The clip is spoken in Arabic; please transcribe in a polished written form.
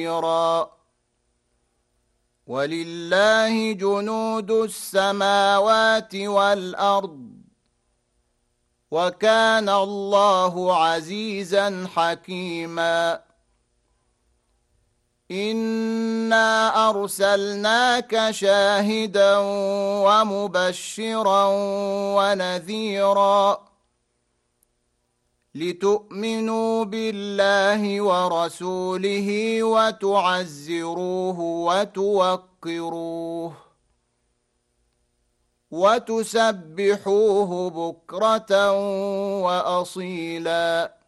ولله جنود السماوات والأرض وكان الله عزيزا حكيما إنا أرسلناك شاهدا ومبشرا ونذيرا لتؤمنوا بالله ورسوله وتعزروه وتوقروه وتسبحوه بكرة وأصيلا